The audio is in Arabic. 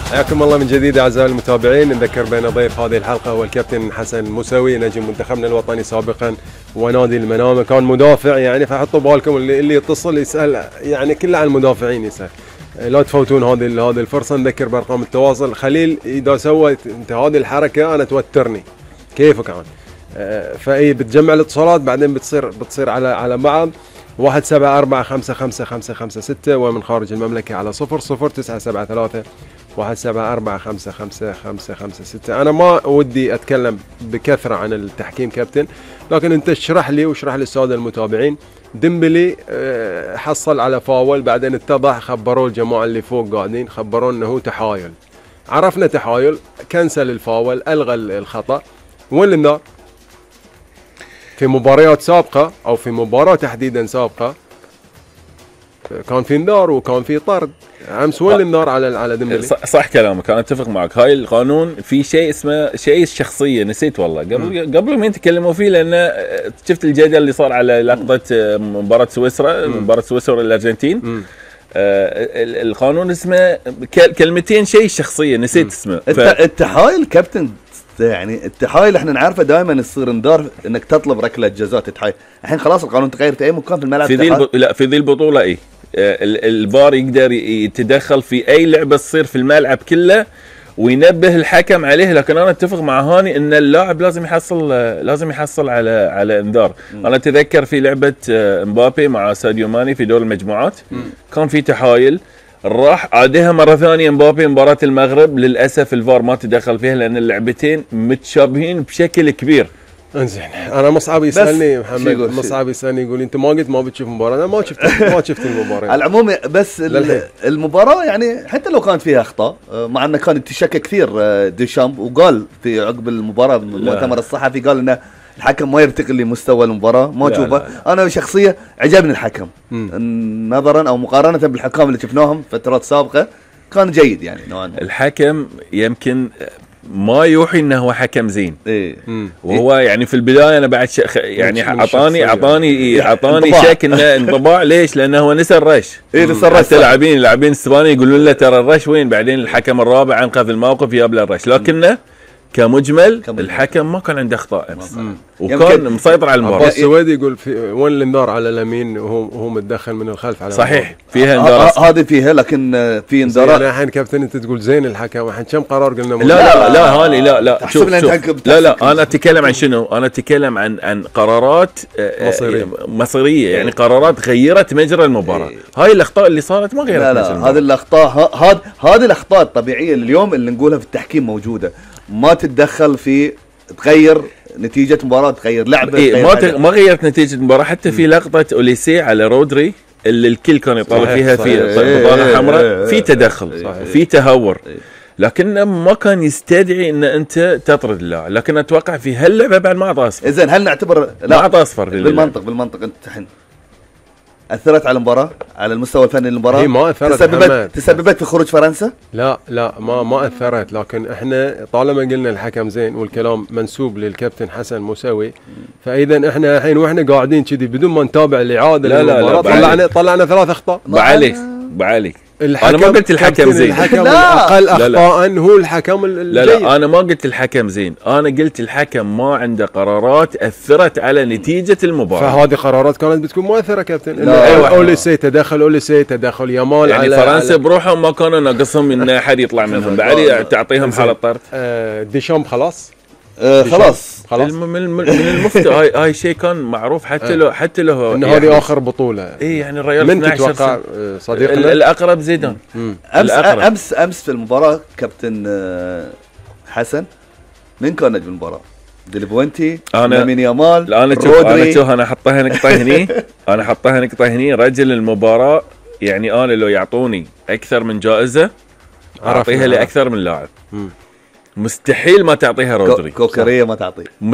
حياكم الله من جديد اعزائي المتابعين. نذكر بان ضيف هذه الحلقه هو الكابتن حسن الموسوي، نجم منتخبنا الوطني سابقا ونادي المنامه، كان مدافع يعني، فحطوا بالكم اللي يتصل يسال يعني كله عن المدافعين يسال. لا تفوتون هذه الفرصه. نذكر بارقام التواصل. خليل اذا سويت انت هذه الحركه انا توترني كيفك عن فاي بتجمع الاتصالات بعدين بتصير على بعض. 174555556 ومن خارج المملكه على 00973 174555556. انا ما ودي اتكلم بكثره عن التحكيم كابتن، لكن انت اشرح لي واشرح للساده المتابعين. ديمبلي حصل على فاول، بعدين اتضح، خبروه الجماعه اللي فوق قاعدين، خبروه انه هو تحايل. عرفنا تحايل، كنسل الفاول، الغى الخطا. وين النار؟ في مباريات سابقه او في مباراه تحديدا سابقه كان في انذار وكان في طرد. امس وين النار على ديمبلي؟ صح كلامك، انا اتفق معك. هاي القانون في شيء اسمه شيء الشخصيه، نسيت والله قبل ما يتكلموا فيه، لان شفت الجدل اللي صار على لقطه مباراه سويسرا الارجنتين. القانون اسمه كلمتين، شيء الشخصيه نسيت اسمه. التحايل كابتن، يعني التحايل احنا نعرفه دائما يصير انذار انك تطلب ركله جزاء تتحايل. الحين خلاص القانون تغير في اي مكان في الملعب. في ذي البطوله ايه الفار يقدر يتدخل في اي لعبه تصير في الملعب كله وينبه الحكم عليه. لكن انا اتفق مع هاني ان اللاعب لازم يحصل على انذار. انا اتذكر في لعبه مبابي مع ساديو ماني في دور المجموعات كان في تحايل، راح عادها مره ثانيه مبابي مباراه المغرب، للاسف الفار ما تدخل فيها لان اللعبتين متشابهين بشكل كبير. انزين، انا مصعب يسالني محمد، مصعب يسالني يقول انت ما قلت ما بتشوف مباراه. انا ما شفت المباراه على العموم. بس المباراه يعني حتى لو كانت فيها اخطاء، مع انه كان يتشكى كثير ديشامب، وقال في عقب المباراه المؤتمر الصحفي قال انه الحكم ما يرتقي لمستوى المباراه، ما اشوفه. انا شخصيا عجبني الحكم نظرا او مقارنه بالحكام اللي شفناهم فترات سابقه، كان جيد يعني نوعا. الحكم يمكن ما يوحي انه هو حكم زين، وهو يعني في البدايه انا بعد يعني اعطاني شك انه انطباع. ليش؟ لانه هو نسى الرش. حتى اللاعبين الاسبانيين يقولون له ترى الرش وين، بعدين الحكم الرابع انقذ الموقف جاب له الرش. لكنه كمجمل الحكم ما كان عنده اخطاء امس وكان مسيطر على المباراه. السويدي يقول وين الانذار على اليمين وهو متدخل من الخلف على صحيح فيها انذار، هذه فيها، لكن في انذارات. يعني الحين كابتن انت تقول زين الحكم، الحين كم قرار قلنا لا هاني لا شوف لا انا اتكلم عن شنو؟ انا اتكلم عن قرارات مصيريه، يعني قرارات غيرت مجرى المباراه. هاي الاخطاء اللي صارت ما غيرت مجرى المباراه. هذه الاخطاء هذه الاخطاء الطبيعيه اليوم اللي نقولها في التحكيم موجوده، ما تتدخل في تغير نتيجة مباراة، تغير لعبة. ما غيرت نتيجة مباراة. حتى في لقطة أوليسي على رودري اللي الكل كان يطالب فيها في بطاقة حمراء، في تدخل، في تهور، لكن ما كان يستدعي ان انت تطرد اللاعب. لكن اتوقع في هاللعبة بعد ما اعطى اصفر. اذا هل نعتبر ما اعطى اصفر بالمنطق انت الحين أثرت على المباراة، على المستوى الفني للمباراة؟ هي ما أثرت. تسببت في خروج فرنسا؟ لا ما أثرت، لكن احنا طالما قلنا الحكم زين والكلام منسوب للكابتن حسن موسوي، فإذا احنا الحين واحنا قاعدين كذي بدون ما نتابع الإعادة للمباراة طلعنا 3 أخطاء. بعليك انا ما قلت الحكم زين. الحكم الاقل اخطاء هو الحكم الجيد. لا انا ما قلت الحكم زين، انا قلت الحكم ما عنده قرارات اثرت على نتيجه المباراه. فهذه قرارات كانت بتكون مؤثره كابتن. اوليسي تدخل يامال يعني فرنسا بروحهم ما كانوا ناقصهم ان احد يطلع منهم، بعد تعطيهم حاله طرد. ديشامب خلاص من المفتى. هاي شيء كان معروف حتى له ان هذه اخر بطوله. يعني الريال من تتوقع صديقنا الاقرب زيدان. امس في المباراه كابتن حسن من كان نجم المباراه؟ ديلبوينتي، لامين يامال، رودري. انا حطها نقطه هني رجل المباراه. يعني انا لو يعطوني اكثر من جائزه اعطيها لاكثر من لاعب. مستحيل ما تعطيها رودري. كوكريه ما تعطيه.